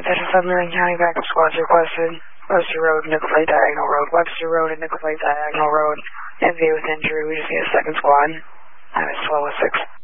Attention Sudbury County backup squads requested. Webster Road, Nickel Plate Diagonal Road. Webster Road and Nickel Plate Diagonal Road. NV with injury. We just need a second squad. I'm as slow as 6.